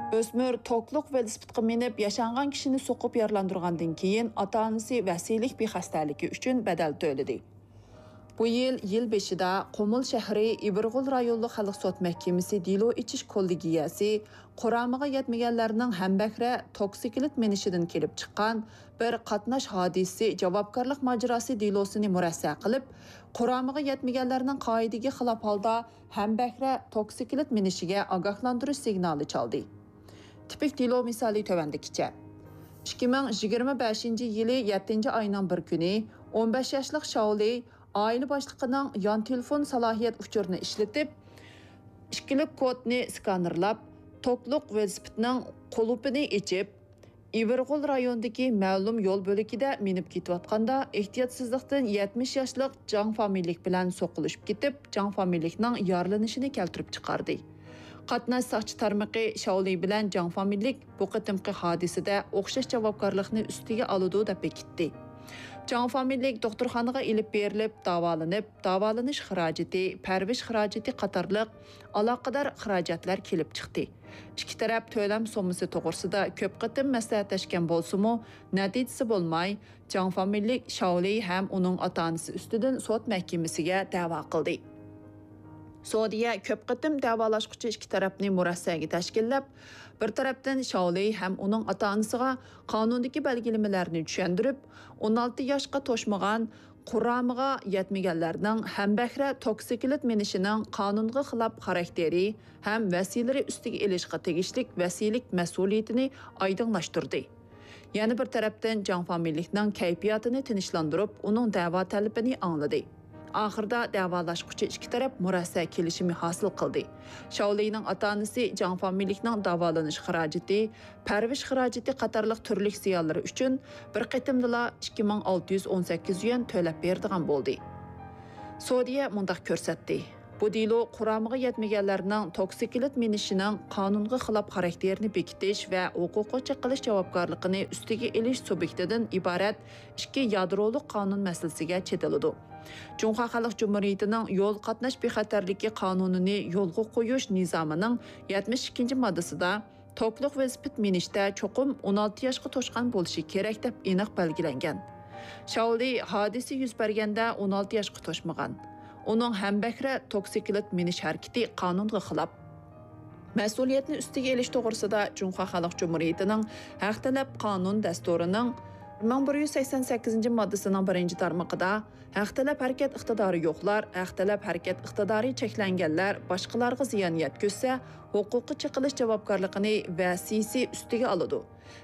O'smir to'qliq velosipedga minib yashangan kishini so'qib yaralandırgandan keyin ota-onasi vasiylik bexastaligi uchun badal to'ladi. Bu yil beshida Qumul shahri Ibirg'ul rayonlik xalq sud mahkamasi dilo ichish kollegiyasi quramiga yetmaganlarning hambakra toksiklit minishidan kelib chiqqan bir qatnash hodisi javobgarlik majrosi dilosini murassa qilib, quramiga yetmaganlarning qoidaga xilof holda hambakra toksiklit minishiga ogohlantirish signali chaldi. Tipik dilo misali tövendikicha. 2025 yili 7 ayının bir günü 15 yaşlıq Shaoli aile başlıqının yan telefon salahiyet uçurunu işletip, işkilik kodni skanerlab, toqluq velosipedning qulupini içip, Ibirg'ul rayonidagi ma'lum yo'l bo'ligida minib ketayotganda ehtiyotsizlikdan 70 yoshlik Jang familiylik bilan so'qilishib ketib, Jang familiylikning yaralanishini keltirib chiqardi. Qatnash soqchi tarmoqi Shaoli bilan Jang familiylik bu qitimqi hodisada o'xshash javobgarlikni ustiga oladi deb bekitdi. Jang familiylik doktorxonaga ilib berilib, davolanish xarajati, parvish xarajati qatorliq aloqador xarajatlar kelib chiqdi. İki taraf to'lam so'mmasi to'g'risida ko'p qitim maslahatlashgan bo'lsa-mu, natijasi bo'lmay, Jang familiylik Shaoli ham uning ota-onasi ustidan sud mahkamasiga da'vo qildi. Saudiya ko'p qitim davolashquchi ikki tarafni murassaga tashkillab, bir tarafdan Shaoli ham uning ota-onasiga qonundagi belgilamalarni tushuntirib, 16 yoshga to'shmagan quramiga yetmaganlarning hambakra toksiklit minishining qonunga xilof xarakteri ham vasilari ustiga elishga tegishlik vasiylik mas'uliyatini oydinlashtirdi. Yana bir tarafdan Jang familiylikning kayfiyatini tinchlantirib, uning da'vo talabini angladi. Ahırda davolashquchi ikki taraf murassa kelishimi hosil qildi. Shaolining ota-onasi Jang familiylikning davolanish xarajati, parvish xarajati qatorliq turli ziyonlari uchun bir qitimdala 2618 yuan to'lab berdigan bo'ldi. Saudiya mundaq ko'rsatdi. Bu dilo quramiga yetmaganlarning toksiklit minishining qonunga xilof xarakterini bekitish va huquqqa chiqilish javobgarligini ustiga elish subyektidan iborat ikki yadroliq qonun masalasiga chetiladi. Cumhuriyet Xalq Cumhuriyetining yo'l qatnash bexatarligi qonunini yo'lga qo'yish nizomining 72-moddasida to'qliq velosiped minishda cho'qim 16 yoshga to'shgan bo'lishi kerak deb aniq belgilangan. Shaoli hodisa yuz berganda 16 yoshga to'shmagan. Uning hambakra toksiklit minish harakati qonunga xilof. Mas'uliyatni ustiga elish to'g'risida Cumhuriyet Xalq Cumhuriyetining haq talab qonun dasturining 1188-moddasining 1-tarmog'ida haq talab harakat iqtidori yo'qlar, haq talab harakat iqtidori cheklanganlar boshqalarga ziyon yetkazsa, huquqi chiqilish javobgarligini vasiysi ustiga oladi.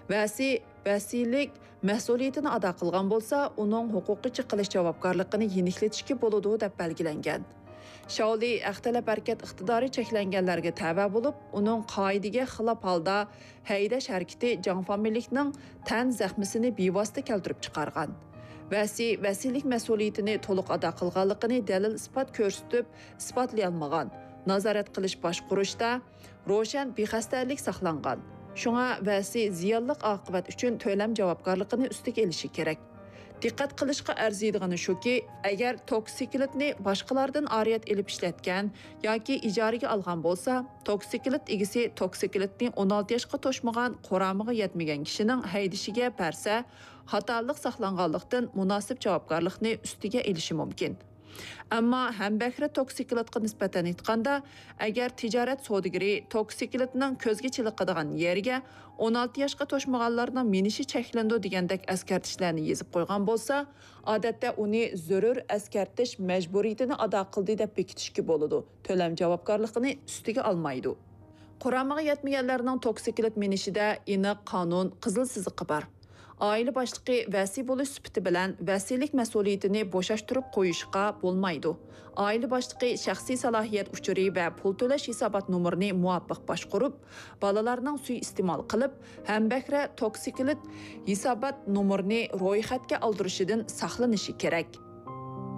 Vasiylik mas'uliyatini ado qilgan bo'lsa, uning huquqi chiqilish javobgarligini yeniklatishga bo'ladi deb belgilangan. Shaoli aqtalab harakat iqtidori cheklanganlarga tava bo'lib, uning qoidaga xilof holda haydash harakati Jang familiylikning tan zaxmisini bevosita keltirib chiqargan. Vasiylik mas'uliyatini to'liq ado qilganligini dalil isbot ko'rsatib, isbotlay olmagan. Nazorat qilish boshqurishda ro'shan bexastarlik saqlangan. Shunga vasi ziyonliq oqibat uchun to'lam javobgarligini ustiga elishi kerak. Diqqat qilishga arziydigani shuki, agar toksiklitni boshqalardan oriyat elib ishlatgan yoki ijaraga olgan bo'lsa, toksiklit egisi toksiklitni 16 yoshga to'shmagan quramiga yetmagan kishining haydishiga bersa, xatolik saqlanganlikdan munosib javobgarlikni ustiga elishi mumkin. Ammo hambakra toksiklitga nisbatan aytganda, agar tijorat savdogari toksiklitning ko'zga chiliqadigan yeriga 16 yoshga to'shmaganlarning minishi cheklandi degandek askartishlarni yezib qo'ygan bo'lsa, odatda uni zarur askartish majburiyatini ado qildi deb bekitishga bo'ladi. To'lam javobgarligini ustiga olmaydi. Quramiga yetmaganlarning toksiklit minishida aniq qonun qizil siziqi bor. Aile başlığı vasi bo'lish sifati bilan vasiylik mas'uliyatini bo'shashtirib qo'yishga bo'lmaydi. Aile başlığı shaxsiy salohiyat uchuri va pul to'lash hisobot nomerini muvofiq boshqarib, bolalarning suiiste'mol qilib, hambakra toksiklit hisobot nomerini ro'yxatga oldirishidan saqlanishi kerak.